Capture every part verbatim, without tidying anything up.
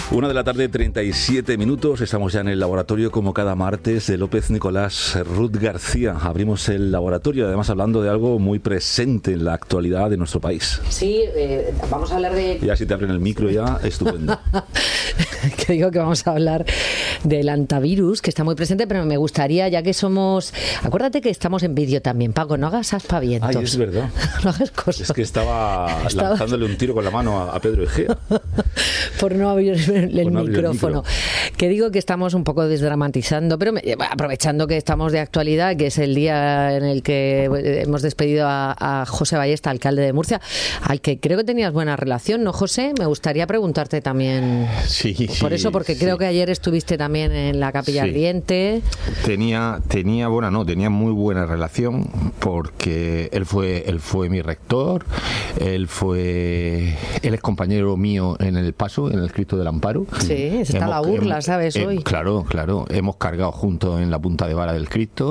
Una de la tarde, treinta y siete minutos. Estamos ya en el laboratorio como cada martes de López Nicolás Ruth García. Abrimos el laboratorio, además hablando de algo muy presente en la actualidad de nuestro país. Sí, eh, vamos a hablar de... Ya si te abren el micro ya, estupendo. Que digo que vamos a hablar del antivirus, que está muy presente, pero me gustaría, ya que somos... Acuérdate que estamos en vídeo también, Paco, no hagas aspavientos. Ay, es verdad. No hagas cosas. Es que estaba, estaba... lanzándole un tiro con la mano a, a Pedro Egea. Por no abrir el, el, no micrófono. abrir el micro. Que digo que estamos un poco desdramatizando, pero me, aprovechando que estamos de actualidad, que es el día en el que hemos despedido a, a José Ballesta, alcalde de Murcia, al que creo que tenías buena relación, ¿no, José? Me gustaría preguntarte también sí, por sí, eso, porque sí. creo que ayer estuviste también en la Capilla sí. Ardiente. Tenía, tenía, bueno, no, tenía muy buena relación porque él fue, él fue mi rector, él fue, él es compañero mío en el Paso, en el Cristo del Amparo. Sí, está hemos, la burla, hemos, ¿sabes? Eh, hoy. Claro, claro. Hemos cargado juntos en la punta de vara del Cristo.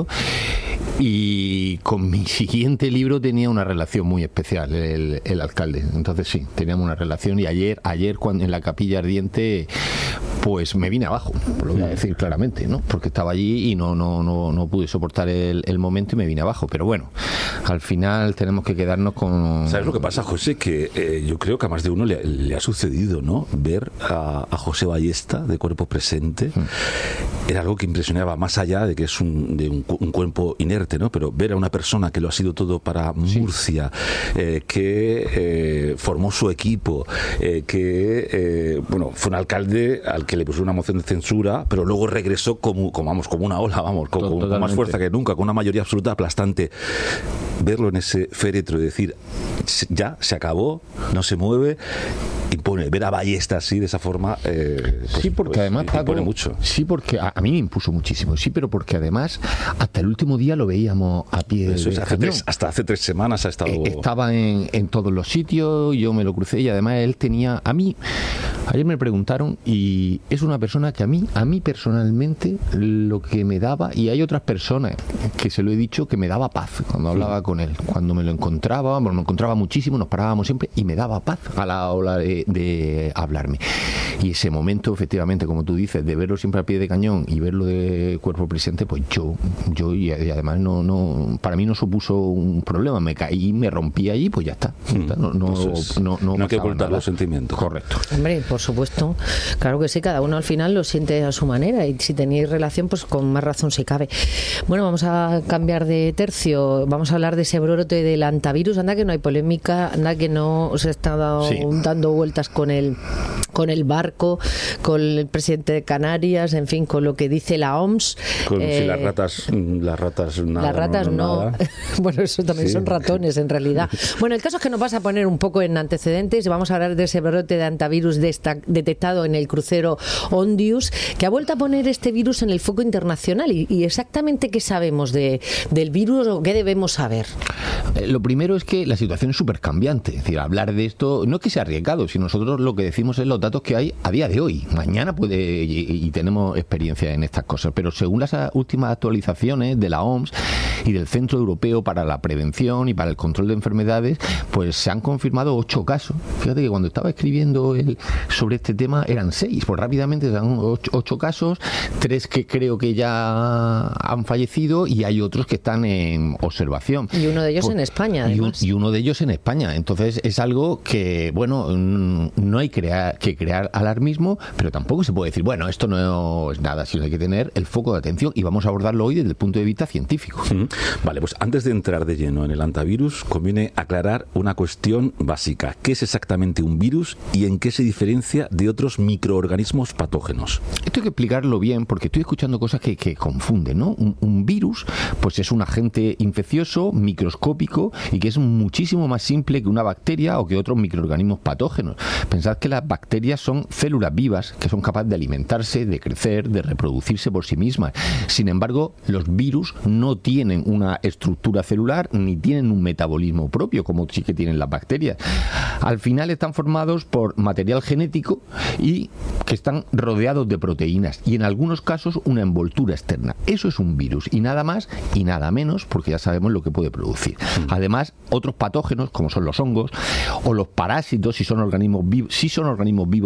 Y con mi siguiente libro tenía una relación muy especial el, el alcalde. Entonces sí, teníamos una relación. Y ayer, ayer cuando en la Capilla Ardiente, pues me vine abajo, lo voy a decir claramente, ¿no? Porque estaba allí y no, no, no, no pude soportar el, el momento y me vine abajo. Pero bueno, al final tenemos que quedarnos con... ¿Sabes lo que pasa, José? Que eh, yo creo que a más de uno le, le ha sucedido, ¿no? Ver a, a José Ballesta de cuerpo presente. Mm. Era algo que impresionaba, más allá de que es un, de un, un cuerpo inerte, ¿no? Pero ver a una persona que lo ha sido todo para Murcia, sí. eh, que eh, formó su equipo, eh, que eh, bueno, fue un alcalde al que le puso una moción de censura, pero luego regresó como, como vamos, como una ola, vamos, con, con más fuerza que nunca, con una mayoría absoluta aplastante. Verlo en ese féretro y decir, ya, se acabó, no se mueve, impone. Ver a Ballesta así, de esa forma, eh, pues, sí, porque pues, además impone Paco, mucho. Sí, porque a, a mí me impuso muchísimo, sí, pero porque además hasta el último día lo veíamos a pie Eso de es, hace tres, hasta hace tres semanas ha estado... Eh, estaba en, en todos los sitios, yo me lo crucé y además él tenía... A mí, ayer me preguntaron y es una persona que a mí, a mí personalmente, lo que me daba, y hay otras personas que se lo he dicho, que me daba paz cuando hablaba sí. con él, cuando me lo encontraba, bueno, me encontraba muchísimo, nos parábamos siempre y me daba paz a la hora de, de hablarme. Y ese momento, efectivamente, como tú dices, de verlo siempre a pie de cañón y verlo de cuerpo presente, pues yo, yo y además no, no, para mí no supuso un problema, me caí, me rompí allí, pues ya está. Ya está. No, no, pues no, no, no hay que ocultar nada. Los sentimientos. Correcto. Hombre, por supuesto, claro que sí, cada uno al final lo siente a su manera y si tenéis relación, pues con más razón si cabe. Bueno, vamos a cambiar de tercio, vamos a hablar de ese brote del antivirus. Anda que no hay polémica, anda que no os está dado, sí. dando vueltas con el con el barco, con el presidente de Canarias, en fin, con lo que dice la O M S. Con eh, si las ratas, las ratas nada, Las ratas no. no. Bueno, eso también sí. son ratones en realidad. Bueno, el caso es que nos vas a poner un poco en antecedentes y vamos a hablar de ese brote de antivirus desta- detectado en el crucero Ondius, que ha vuelto a poner este virus en el foco internacional. Y, y exactamente qué sabemos de, del virus o qué debemos saber. Eh, lo primero es que la situación es súper cambiante. Es decir, hablar de esto no es que sea arriesgado, si nosotros lo que decimos es los datos que hay a día de hoy. Mañana puede, y, y tenemos experiencia en estas cosas, pero según las últimas actualizaciones de la O M S y del Centro Europeo para la Prevención y para el Control de Enfermedades, pues se han confirmado ocho casos. Fíjate que cuando estaba escribiendo el, sobre este tema eran seis, pues rápidamente son ocho, ocho casos, tres que creo que ya han fallecido y hay otros que están en observación. Y uno de ellos pues, en España, además. Y, un, y uno de ellos en España. Entonces es algo que, bueno, no hay crear, que crear alarmismo, pero tampoco se puede decir, bueno, esto no es nada, sino hay que tener el foco de atención y vamos a abordarlo hoy desde el punto de vista científico. Mm. Vale, pues antes de entrar de lleno en el antivirus, conviene aclarar una cuestión básica. ¿Qué es exactamente un virus y en qué se diferencia de otros microorganismos patógenos? Esto hay que explicarlo bien porque estoy escuchando cosas que, que confunden, ¿no? Un, un virus, pues es un agente infeccioso, microscópico y que es muchísimo más simple que una bacteria o que otros microorganismos patógenos. Pensad que las bacterias son células vivas que son capaces de alimentarse, de crecer, de reproducirse por sí mismas. Sin embargo, los virus no tienen una estructura celular ni tienen un metabolismo propio, como sí que tienen las bacterias. Al final están formados por material genético y que están rodeados de proteínas y en algunos casos una envoltura externa. Eso es un virus y nada más y nada menos, porque ya sabemos lo que puede producir. Además, otros patógenos como son los hongos o los parásitos, si son organismos vivos, si son organismos vivos complejos,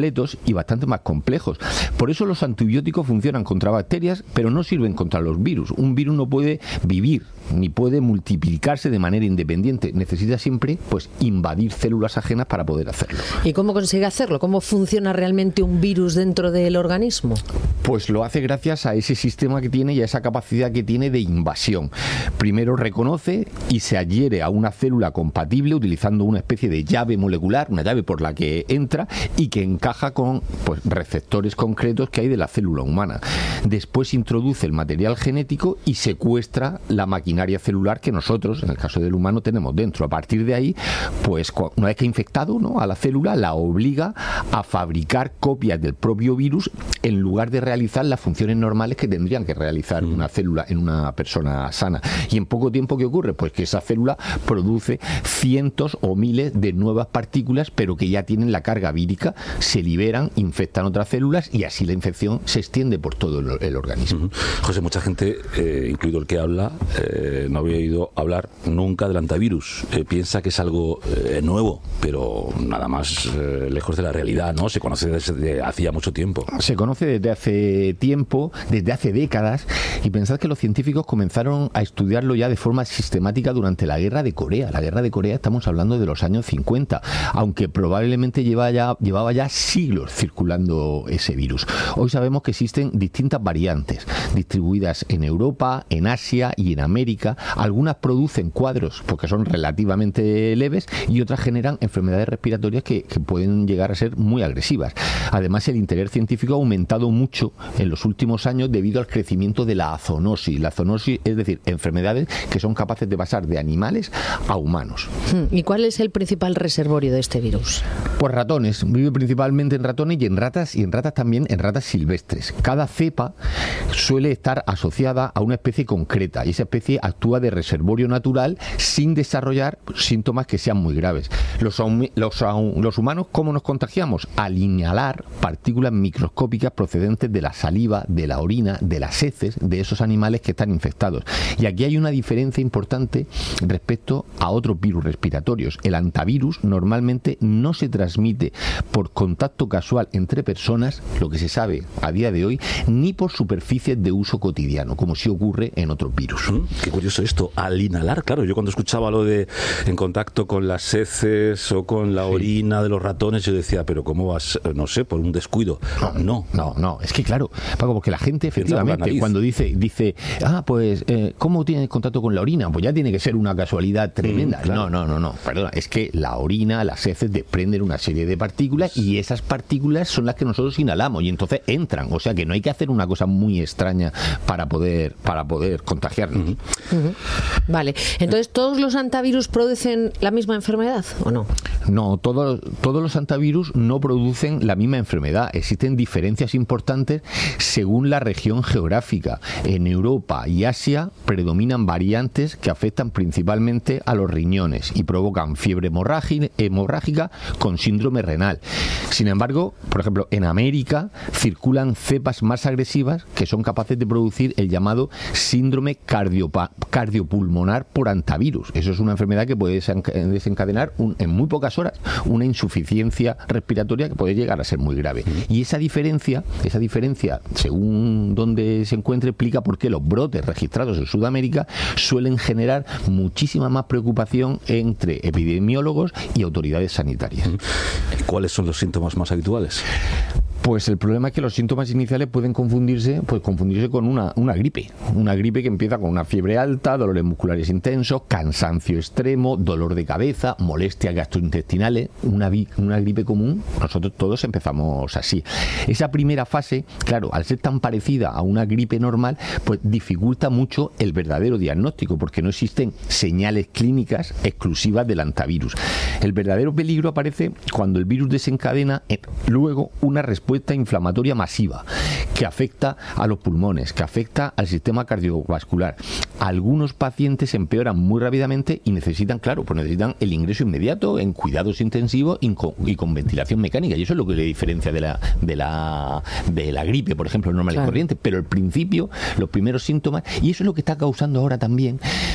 completos y bastante más complejos. Por eso los antibióticos funcionan contra bacterias, pero no sirven contra los virus. Un virus no puede vivir ni puede multiplicarse de manera independiente. Necesita siempre pues invadir células ajenas para poder hacerlo. ¿Y cómo consigue hacerlo? ¿Cómo funciona realmente un virus dentro del organismo? Pues lo hace gracias a ese sistema que tiene y a esa capacidad que tiene de invasión. Primero reconoce y se adhiere a una célula compatible utilizando una especie de llave molecular, una llave por la que entra y que encaja con pues, receptores concretos que hay de la célula humana. Después introduce el material genético y secuestra la maquinaria celular que nosotros, en el caso del humano, tenemos dentro. A partir de ahí, pues una vez que ha infectado, ¿no?, a la célula, la obliga a fabricar copias del propio virus en lugar de realizar las funciones normales que tendrían que realizar una célula en una persona sana. Y en poco tiempo, ¿qué ocurre? Pues que esa célula produce cientos o miles de nuevas partículas, pero que ya tienen la carga vírica, se liberan, infectan otras células y así la infección se extiende por todo el, el organismo. Uh-huh. José, mucha gente, eh, incluido el que habla, eh, no había oído hablar nunca del antivirus. Eh, piensa que es algo eh, nuevo, pero nada más eh, lejos de la realidad, ¿no? Se conoce desde hacía mucho tiempo. Se conoce desde hace tiempo, desde hace décadas, y pensad que los científicos comenzaron a estudiarlo ya de forma sistemática durante la Guerra de Corea. La Guerra de Corea estamos hablando de los años cincuenta, aunque probablemente lleva ya, llevaba ya siglos circulando ese virus. Hoy sabemos que existen distintas variantes, distribuidas en Europa, en Asia y en América. Algunas producen cuadros porque son relativamente leves y otras generan enfermedades respiratorias que, que pueden llegar a ser muy agresivas. Además, el interés científico ha aumentado mucho en los últimos años debido al crecimiento de la zoonosis. La zoonosis, es decir, enfermedades que son capaces de pasar de animales a humanos. ¿Y cuál es el principal reservorio de este virus? Pues ratones. Vive principalmente en ratones y en ratas, y en ratas también en ratas silvestres. Cada cepa suele estar asociada a una especie concreta y esa especie actúa de reservorio natural sin desarrollar síntomas que sean muy graves. Los, los, los humanos, ¿cómo nos contagiamos? Al inhalar partículas microscópicas procedentes de la saliva, de la orina, de las heces de esos animales que están infectados. Y aquí hay una diferencia importante respecto a otros virus respiratorios. El hantavirus normalmente no se transmite por contacto casual entre personas, lo que se sabe a día de hoy, ni por superficies de uso cotidiano, como sí ocurre en otros virus. Mm, qué curioso esto, al inhalar, claro, yo cuando escuchaba lo de en contacto con las heces o con la orina sí. de los ratones, yo decía, pero ¿cómo vas, no sé, por un descuido? No, no, no, no. Es que claro, Paco, porque la gente efectivamente cuando dice, dice, ah, pues, eh, ¿cómo tienes contacto con la orina? Pues ya tiene que ser una casualidad tremenda. Mm, claro. No, no, no, no, perdona, es que la orina, las heces desprenden una serie de partículas y esas partículas son las que nosotros inhalamos y entonces entran, o sea que no hay que hacer una cosa muy extraña para poder, para poder contagiarnos. Uh-huh. Uh-huh. Vale, entonces ¿todos los antivirus producen la misma enfermedad o no? No, todo, todos los antivirus no producen la misma enfermedad. Existen diferencias importantes según la región geográfica. En Europa y Asia predominan variantes que afectan principalmente a los riñones y provocan fiebre hemorrágica con síndrome renal. Sin embargo, por ejemplo, en América circulan cepas más agresivas que son capaces de producir el llamado síndrome cardiopa- cardiopulmonar por antivirus. Eso es una enfermedad que puede desencadenar un, en muy pocas horas una insuficiencia respiratoria que puede llegar a ser muy grave. Y esa diferencia, esa diferencia, según donde se encuentre, explica por qué los brotes registrados en Sudamérica suelen generar muchísima más preocupación entre epidemiólogos y autoridades sanitarias. ¿Cuáles son los síntomas más habituales? Pues el problema es que los síntomas iniciales pueden confundirse, pues confundirse con una, una gripe. Una gripe que empieza con una fiebre alta, dolores musculares intensos, cansancio extremo, dolor de cabeza, molestias gastrointestinales, una, una gripe común. Nosotros todos empezamos así. Esa primera fase, claro, al ser tan parecida a una gripe normal, pues dificulta mucho el verdadero diagnóstico, porque no existen señales clínicas exclusivas del hantavirus. El verdadero peligro aparece cuando el virus desencadena eh, luego una respuesta inflamatoria masiva que afecta a los pulmones, que afecta al sistema cardiovascular. Algunos pacientes empeoran muy rápidamente y necesitan, claro, pues necesitan el ingreso inmediato en cuidados intensivos y con, y con ventilación mecánica. Y eso es lo que le diferencia de la, de la, de la gripe, por ejemplo, normal y corriente. Pero al principio, los primeros síntomas, y eso es lo que está causando ahora también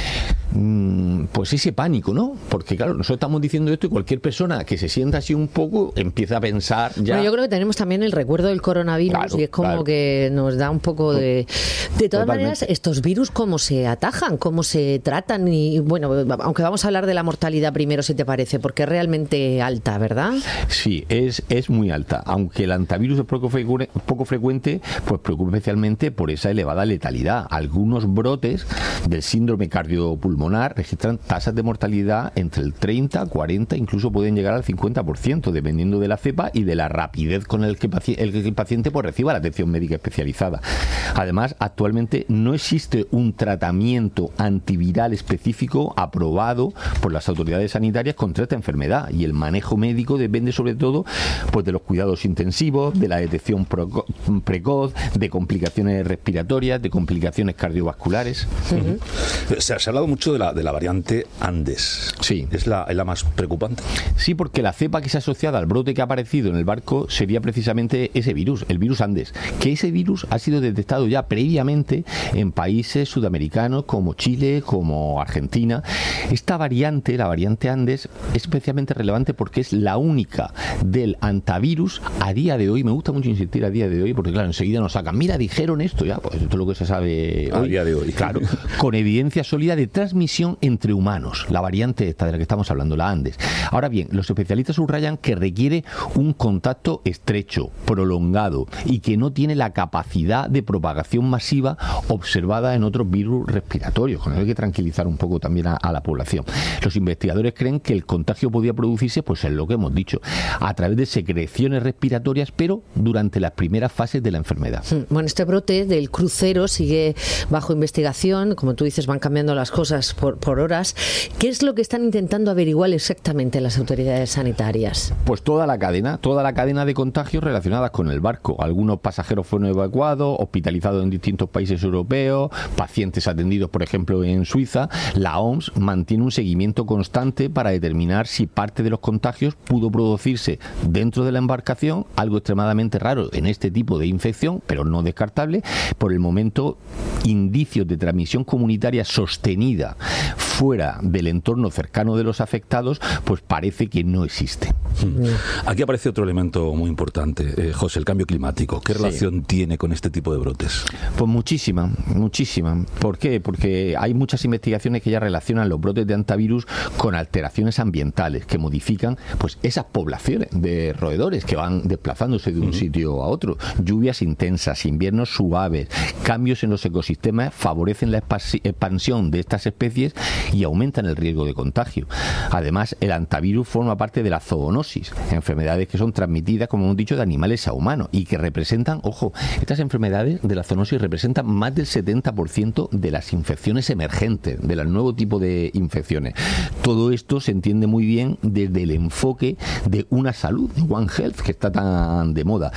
mmm, pues ese pánico, ¿no? Porque claro, nosotros estamos diciendo esto y cualquier persona que se sienta así un poco empieza a pensar ya... Bueno, yo creo que tenemos también el recuerdo del coronavirus, claro, y es como claro. que nos da un poco de... De todas Totalmente. maneras, estos virus, ¿cómo se atajan? ¿Cómo se tratan? Y bueno, aunque vamos a hablar de la mortalidad primero, si te parece, porque es realmente alta, ¿verdad? Sí, es, es muy alta. Aunque el antivirus es poco, frecu- poco frecuente, pues preocupa especialmente por esa elevada letalidad. Algunos brotes del síndrome cardiopulmonar registran tasas de mortalidad entre el treinta, cuarenta, incluso pueden llegar al cincuenta por ciento, dependiendo de la cepa y de la rapidez con el que paci- el, que el paciente pues, reciba la atención médica especializada. Además, actualmente no existe un tratamiento antiviral específico aprobado por las autoridades sanitarias contra esta enfermedad, y el manejo médico depende sobre todo pues, de los cuidados intensivos, de la detección pro- precoz, de complicaciones respiratorias, de complicaciones cardiovasculares. Uh-huh. Se, se ha hablado mucho de la, de la variante Andes. Sí. ¿Es la, es la más preocupante? Sí, porque la cepa que se ha asociado al brote que ha aparecido en el barco sería precisamente ese virus, el virus Andes, que ese virus ha sido detectado ya previamente en países sudamericanos como Chile, como Argentina. Esta variante, la variante Andes, es especialmente relevante porque es la única del antivirus a día de hoy. Me gusta mucho insistir a día de hoy porque claro, enseguida nos sacan, mira, dijeron esto, ya, pues esto es lo que se sabe a hoy. día de hoy. Claro, con evidencia sólida de transmisión entre humanos, la variante esta de la que estamos hablando, la Andes. Ahora bien, los especialistas subrayan que requiere un contacto estrecho, prolongado y que no tiene la capacidad de propagación masiva observada en otros virus respiratorios, con eso hay que tranquilizar un poco también a, a la población. Los investigadores creen que el contagio podía producirse, pues en lo que hemos dicho, a través de secreciones respiratorias, pero durante las primeras fases de la enfermedad. Bueno, este brote del crucero sigue bajo investigación, como tú dices, van cambiando las cosas por, por horas. ¿Qué es lo que están intentando averiguar exactamente las autoridades sanitarias? Pues toda la cadena, toda la cadena de contagios relacionadas con el barco. Algunos pasajeros fueron evacuados, hospitalizados en distintos países europeos, pacientes atendidos, por ejemplo, en Suiza. La O M S mantiene un seguimiento constante para determinar si parte de los contagios pudo producirse dentro de la embarcación, algo extremadamente raro en este tipo de infección, pero no descartable. Por el momento, indicios de transmisión comunitaria sostenida fuera del entorno cercano de los afectados, pues parece que no existe. Aquí aparece otro elemento muy importante, eh, José, el cambio climático. ¿Qué relación sí. tiene con este tipo de brotes? Pues muchísima, muchísima. ¿Por qué? Porque hay muchas investigaciones que ya relacionan los brotes de antivirus con alteraciones ambientales que modifican pues esas poblaciones de roedores que van desplazándose de un uh-huh. sitio a otro. Lluvias intensas, inviernos suaves, cambios en los ecosistemas favorecen la expansión de estas especies y aumentan el riesgo de contagio. Además, el antivirus forma parte de la zoonosis, enfermedades que son transmitidas, como hemos dicho, de animales a humanos y que representan, ojo, estas enfermedades de la zoonosis representan más del setenta por ciento de las infecciones emergentes, del nuevo tipo de infecciones. Todo esto se entiende muy bien desde el enfoque de una salud, One Health, que está tan de moda.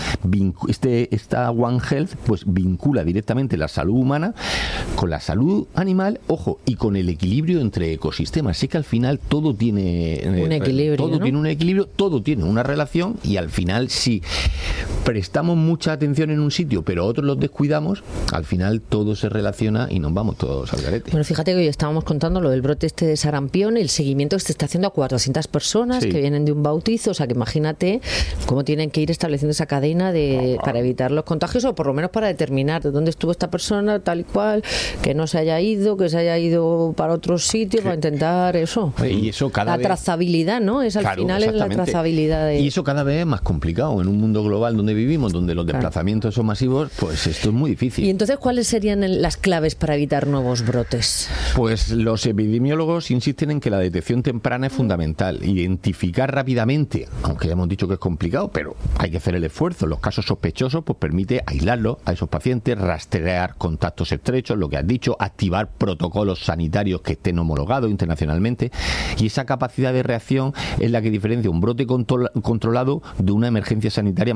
Este, esta One Health pues vincula directamente la salud humana con la salud animal, ojo, y con el equilibrio entre ecosistemas. Así que al final todo tiene un equilibrio, todo ¿no? tiene un equilibrio, todo tiene una relación, y al final si prestamos mucha atención en un sitio pero otros los descuidamos, al final todo se relaciona y nos vamos todos al garete. Bueno, fíjate que hoy estábamos contando lo del brote este de sarampión, el seguimiento que se está haciendo a cuatrocientas personas sí. que vienen de un bautizo, o sea que imagínate cómo tienen que ir estableciendo esa cadena de oh, para evitar los contagios, o por lo menos para determinar de dónde estuvo esta persona, tal y cual, que no se haya ido, que se haya ido para otro sitio, para intentar eso. Y eso cada la vez... trazabilidad, ¿no? Es al claro, final es la trazabilidad de... Y eso cada vez es más complicado en un mundo global donde vivimos, donde los desplazamientos claro. son masivos, pues esto es muy difícil. ¿Y entonces cuáles serían las claves para evitar nuevos brotes? Pues los epidemiólogos insisten en que la detección temprana es fundamental. Identificar rápidamente, aunque ya hemos dicho que es complicado, pero hay que hacer el esfuerzo. Los casos sospechosos pues permite aislarlos a esos pacientes, rastrear contactos estrechos, lo que has dicho, activar protocolos sanitarios que estén homologados internacionalmente, y esa capacidad de reacción es la que diferencia un brote control, controlado de una emergencia sanitaria más amplia.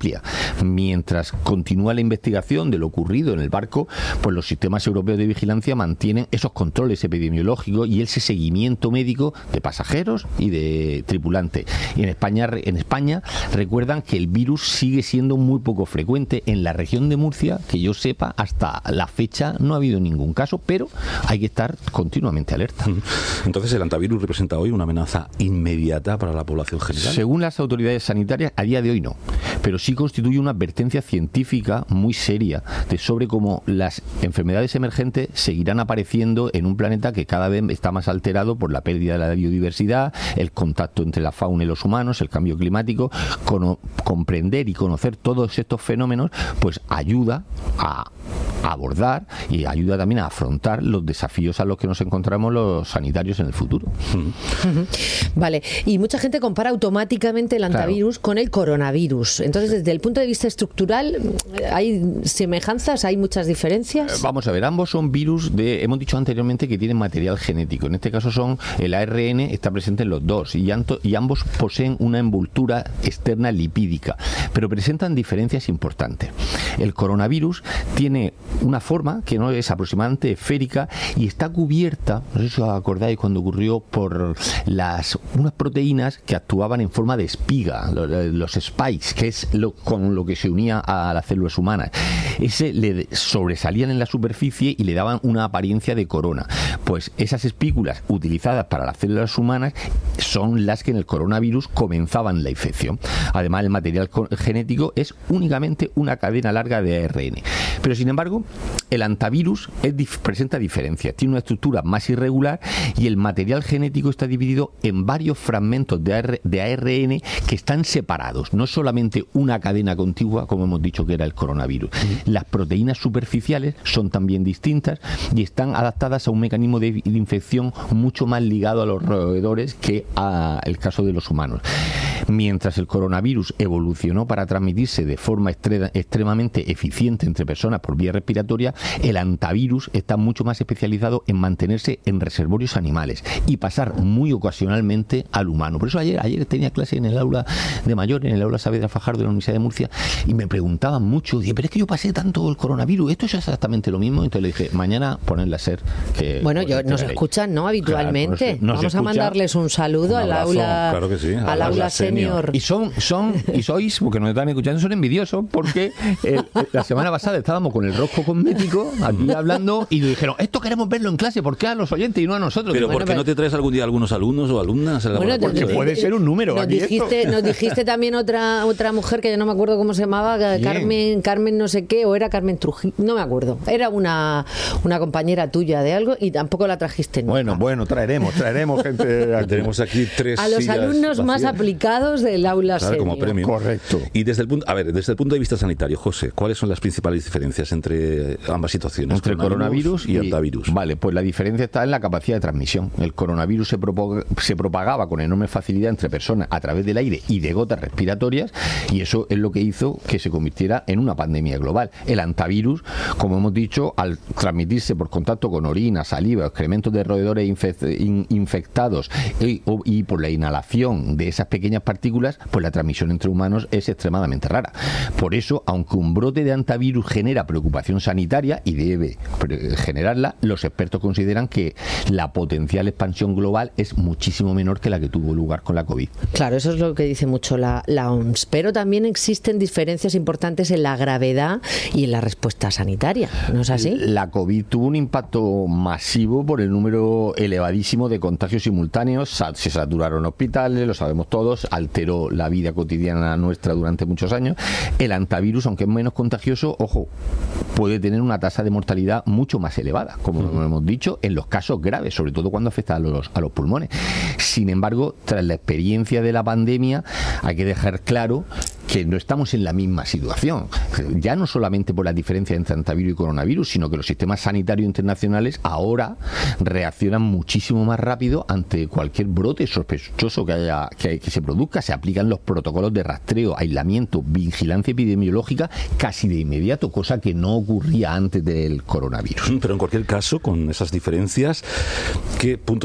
Italia. Mientras continúa la investigación de lo ocurrido en el barco, pues los sistemas europeos de vigilancia mantienen esos controles epidemiológicos y ese seguimiento médico de pasajeros y de tripulantes. Y en España, en España recuerdan que el virus sigue siendo muy poco frecuente. En la región de Murcia, que yo sepa, hasta la fecha no ha habido ningún caso, pero hay que estar continuamente alerta. Entonces, ¿el antivirus representa hoy una amenaza inmediata para la población general? Según las autoridades sanitarias, a día de hoy no, pero sí constituye una advertencia científica muy seria de sobre cómo las enfermedades emergentes seguirán apareciendo en un planeta que cada vez está más alterado por la pérdida de la biodiversidad, el contacto entre la fauna y los humanos, el cambio climático. Con, comprender y conocer todos estos fenómenos pues ayuda a abordar y ayuda también a afrontar los desafíos a los que nos encontramos los sanitarios en el futuro. Uh-huh. Vale, y mucha gente compara automáticamente el antivirus claro. con el coronavirus. Entonces, desde el punto de vista estructural, ¿hay semejanzas? ¿Hay muchas diferencias? Eh, vamos a ver, ambos son virus de, hemos dicho anteriormente que tienen material genético. En este caso son, el A R N está presente en los dos y, anto, y ambos poseen una envoltura externa lipídica, pero presentan diferencias importantes. El coronavirus tiene una forma que no es aproximadamente esférica y está cubierta, no sé si os acordáis cuando ocurrió, por las unas proteínas que actuaban en forma de espiga, los, los spikes, que es lo, con lo que se unía a las células humanas. Ese le sobresalían en la superficie y le daban una apariencia de corona. Pues esas espículas utilizadas para las células humanas son las que en el coronavirus comenzaban la infección. Además, el material genético es únicamente una cadena larga de A R N. Pero sin embargo, el antivirus es, presenta diferencias, tiene una estructura más irregular y el material genético está dividido en varios fragmentos de, A R, de A R N que están separados, no solamente una cadena contigua, como hemos dicho que era el coronavirus. Mm. Las proteínas superficiales son también distintas y están adaptadas a un mecanismo de, de infección mucho más ligado a los roedores que al caso de los humanos. Mientras el coronavirus evolucionó para transmitirse de forma extre- extremadamente eficiente entre personas por vía respiratoria, el antivirus está mucho más especializado en mantenerse en reservorios animales y pasar muy ocasionalmente al humano. Por eso ayer, ayer tenía clase en el aula de mayor, en el aula Saavedra Fajardo de la Universidad de Murcia, y me preguntaban mucho, dije, pero es que yo pasé tanto el coronavirus, ¿esto es exactamente lo mismo? Entonces le dije, mañana ponedla a ser. Que, bueno, yo, nos escuchan, ¿no? Habitualmente. Claro, nos, nos Vamos escucha, a mandarles un saludo un abrazo, al aula, claro que sí, al, al aula senior. Y son, son, y sois, porque nos están escuchando, son envidiosos, porque el, la semana pasada estábamos con el rosco cosmético aquí hablando y dijeron, esto queremos verlo en clase, ¿por qué a los oyentes y no a nosotros? Pero bueno, ¿por qué no te traes algún día algunos alumnos o alumnas? Bueno, porque te, puede ser un número. Nos aquí dijiste, nos dijiste también otra otra mujer que yo no me acuerdo cómo se llamaba, Bien. Carmen, Carmen no sé qué, o era Carmen Trujillo, no me acuerdo. Era una, una compañera tuya de algo y tampoco la trajiste nunca. Bueno, bueno, traeremos, traeremos gente. Tenemos aquí tres a los alumnos vacías. Más aplicados del aula claro, senior. Como premio. Correcto. Y desde el punto, a ver, desde el punto de vista sanitario, José, ¿cuáles son las principales diferencias entre ambas situaciones? Entre coronavirus, coronavirus y, y antivirus. Vale, pues la diferencia está en la capacidad de transmisión. El coronavirus se, propaga, se propagaba con enorme facilidad entre personas a través del aire y de gotas respiratorias, y eso es lo que hizo que se convirtiera en una pandemia global. El antivirus, como hemos dicho, al transmitirse por contacto con orina, saliva, excrementos de roedores infect, in, infectados y, o, y por la inhalación de esas pequeñas partículas, pues la transmisión entre humanos es extremadamente rara. Por eso, aunque un brote de antivirus genera preocupación sanitaria y debe generarla, los expertos consideran que la potencial expansión global es muchísimo menor que la que tuvo lugar con la COVID. Claro, eso es lo que dice mucho la, la O M S, pero también existen diferencias importantes en la gravedad y en la respuesta sanitaria, ¿no es así? La COVID tuvo un impacto masivo por el número elevadísimo de contagios simultáneos, se saturaron hospitales, lo sabemos todos, alteró la vida cotidiana nuestra durante muchos años. El antivirus, aunque es menos contagioso, ojo, puede tener una tasa de mortalidad mucho más elevada, como uh-huh. hemos dicho, en los casos graves, sobre todo cuando afecta a los, a los pulmones. Sin embargo, tras la experiencia de la pandemia, hay que dejar claro que no estamos en la misma situación. Ya no solamente por la diferencia entre antivirus y coronavirus, sino que los sistemas sanitarios internacionales ahora reaccionan muchísimo más rápido ante cualquier brote sospechoso que haya que, que se produzca. Se aplican los protocolos de rastreo, aislamiento, vigilancia epidemiológica casi de inmediato, cosa que no ocurría antes del coronavirus. Pero en cualquier caso, con esas diferencias, ¿qué puntos